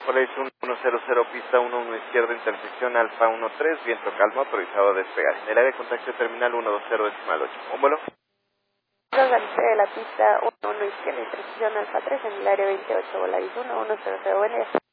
Volaris 100, pista 11 izquierda, intersección Alfa 13, viento calmo, autorizado a despegar. En el área de contacto terminal 120.8. ¿Un vuelo? Salida de la pista 11 izquierda, intersección Alfa 3 en el área 28, Volaris 110, buen día.